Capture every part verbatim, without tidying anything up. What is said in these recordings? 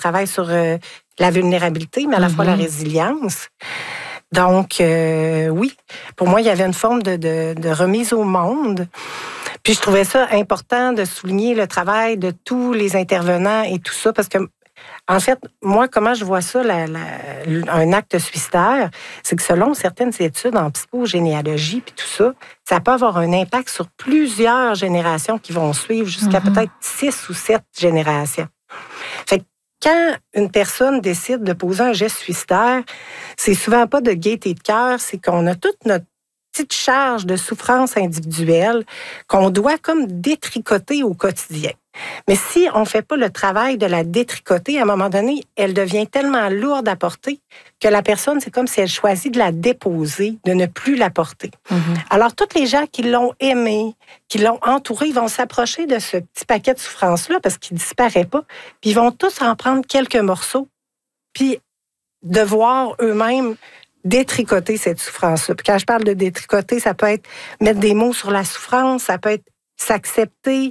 travaille sur euh, la vulnérabilité, mais à la mm-hmm. fois la résilience. Donc, euh, oui, pour moi, il y avait une forme de, de, de remise au monde. Puis je trouvais ça important de souligner le travail de tous les intervenants et tout ça, parce que, en fait, moi, comment je vois ça, la, la, un acte suicidaire, c'est que selon certaines études en psychogénéalogie puis tout ça, ça peut avoir un impact sur plusieurs générations qui vont suivre, jusqu'à mm-hmm. peut-être six ou sept générations. Fait que quand une personne décide de poser un geste suicidaire, c'est souvent pas de gaieté de cœur, c'est qu'on a toute notre petite charge de souffrance individuelle qu'on doit comme détricoter au quotidien. Mais si on ne fait pas le travail de la détricoter, à un moment donné, elle devient tellement lourde à porter que la personne, c'est comme si elle choisit de la déposer, de ne plus la porter. Mm-hmm. Alors, tous les gens qui l'ont aimé, qui l'ont entouré, vont s'approcher de ce petit paquet de souffrance-là parce qu'il ne disparaît pas, puis ils vont tous en prendre quelques morceaux, puis devoir eux-mêmes détricoter cette souffrance-là. Puis quand je parle de détricoter, ça peut être mettre des mots sur la souffrance, ça peut être s'accepter,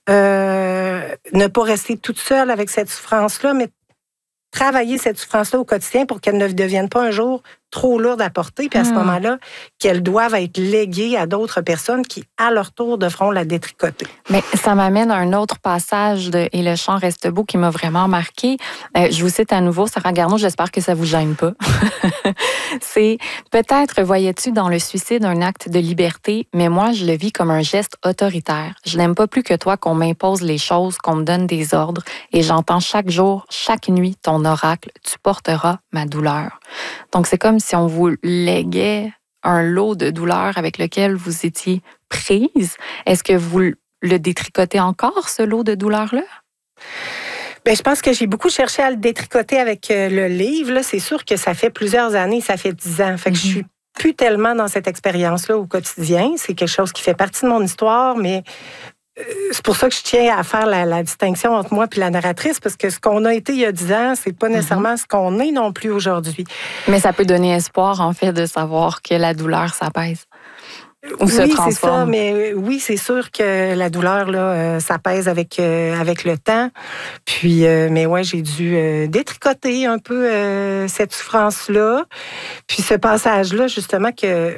euh, ne pas rester toute seule avec cette souffrance-là, mais travailler cette souffrance-là au quotidien pour qu'elle ne devienne pas un jour trop lourde à porter, puis à ce mmh. moment-là, qu'elles doivent être léguées à d'autres personnes qui, à leur tour, devront la détricoter. Mais ça m'amène à un autre passage de « Et le chant reste beau » qui m'a vraiment marqué. Euh, je vous cite à nouveau, Sarah Garneau, j'espère que ça vous gêne pas. C'est « Peut-être voyais-tu dans le suicide un acte de liberté, mais moi, je le vis comme un geste autoritaire. Je n'aime pas plus que toi qu'on m'impose les choses, qu'on me donne des ordres, et j'entends chaque jour, chaque nuit, ton oracle, tu porteras ma douleur. » Donc, c'est comme si on vous léguait un lot de douleurs avec lequel vous étiez prise. Est-ce que vous le détricotez encore, ce lot de douleurs-là? Bien, je pense que j'ai beaucoup cherché à le détricoter avec le livre. Là, c'est sûr que ça fait plusieurs années, ça fait dix ans. Fait que mm-hmm. je suis plus tellement dans cette expérience-là au quotidien. C'est quelque chose qui fait partie de mon histoire, mais c'est pour ça que je tiens à faire la, la distinction entre moi et la narratrice, parce que ce qu'on a été il y a dix ans, c'est pas nécessairement mm-hmm. ce qu'on est non plus aujourd'hui. Mais ça peut donner espoir, en fait, de savoir que la douleur s'apaise. Ou oui, se transforme. C'est ça, mais oui, c'est sûr que la douleur, là, euh, ça pèse avec, euh, avec le temps. Puis, euh, mais ouais, j'ai dû euh, détricoter un peu euh, cette souffrance-là. Puis ce passage-là, justement, que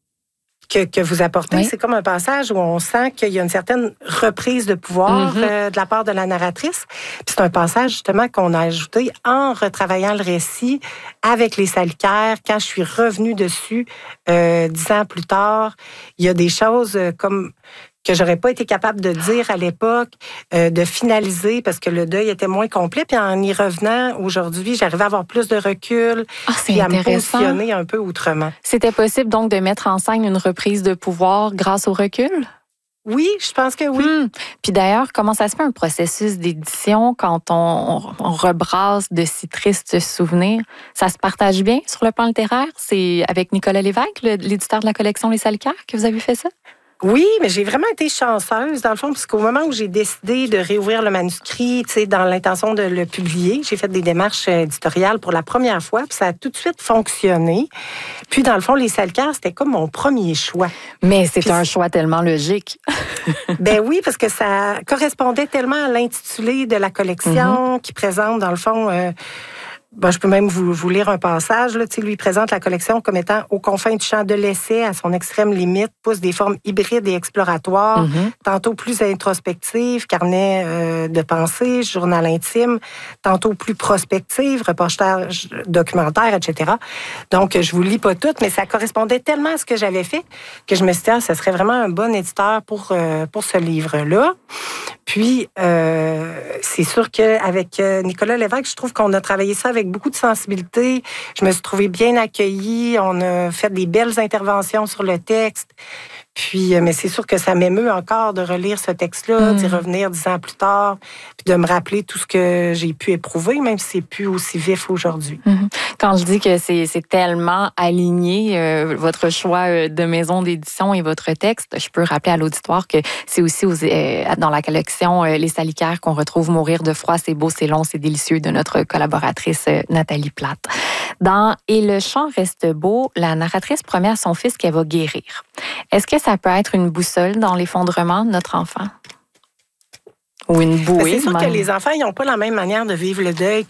Que, que vous apportez, oui. c'est comme un passage où on sent qu'il y a une certaine reprise de pouvoir mm-hmm. euh, de la part de la narratrice. Puis c'est un passage, justement, qu'on a ajouté en retravaillant le récit avec les salicaires. Quand je suis revenue dessus, euh, dix ans plus tard, il y a des choses euh, comme que j'aurais pas été capable de dire à l'époque, euh, de finaliser parce que le deuil était moins complet. Puis en y revenant aujourd'hui, j'arrivais à avoir plus de recul oh, et à me positionner un peu autrement. C'était possible donc de mettre en scène une reprise de pouvoir grâce au recul? Oui, je pense que oui. Hum. Puis d'ailleurs, comment ça se fait un processus d'édition quand on, on rebrasse de si tristes souvenirs? Ça se partage bien sur le plan littéraire? C'est avec Nicolas Lévesque, l'éditeur de la collection Les Salicaires, que vous avez fait ça? Oui, mais j'ai vraiment été chanceuse, dans le fond, parce qu'au moment où j'ai décidé de réouvrir le manuscrit, tu sais, dans l'intention de le publier, j'ai fait des démarches éditoriales pour la première fois, puis ça a tout de suite fonctionné. Puis, dans le fond, Les Salicaires, c'était comme mon premier choix. Mais c'est puis, un choix tellement logique. Ben oui, parce que ça correspondait tellement à l'intitulé de la collection, mm-hmm. qui présente, dans le fond... Euh, Bon, je peux même vous, vous lire un passage. Là. Tu sais, lui présente la collection comme étant aux confins du champ de l'essai, à son extrême limite, pousse des formes hybrides et exploratoires, mm-hmm. tantôt plus introspectives, carnet euh, de pensée, journal intime, tantôt plus prospective, reportage documentaire, et cetera. Donc, je vous lis pas toutes, mais ça correspondait tellement à ce que j'avais fait que je me suis dit, ah, ça serait vraiment un bon éditeur pour, euh, pour ce livre-là. Puis, euh, c'est sûr qu'avec Nicolas Lévesque, je trouve qu'on a travaillé ça avec beaucoup de sensibilité. Je me suis trouvée bien accueillie. On a fait des belles interventions sur le texte. Puis, mais c'est sûr que ça m'émeut encore de relire ce texte-là, mmh. d'y revenir dix ans plus tard, puis de me rappeler tout ce que j'ai pu éprouver, même si c'est plus aussi vif aujourd'hui. Mmh. Quand je dis que c'est, c'est tellement aligné, euh, votre choix de maison d'édition et votre texte, je peux rappeler à l'auditoire que c'est aussi aux, euh, dans la collection euh, Les Salicaires qu'on retrouve Mourir de froid, c'est beau, c'est long, c'est délicieux de notre collaboratrice euh, Nathalie Plate. Dans Et le chant reste beau, la narratrice promet à son fils qu'elle va guérir. Est-ce que ça peut être une boussole dans l'effondrement de notre enfant? Ou une bouée? C'est sûr même. Que les enfants, ils n'ont pas la même manière de vivre le deuil